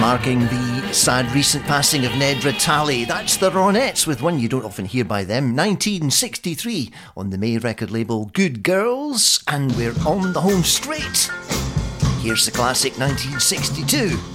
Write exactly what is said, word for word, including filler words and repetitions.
marking the sad recent passing of Nedra Talley. That's the Ronettes with one you don't often hear by them, nineteen sixty-three, on the May record label Good Girls, and we're on the home straight. Here's the classic nineteen sixty-two.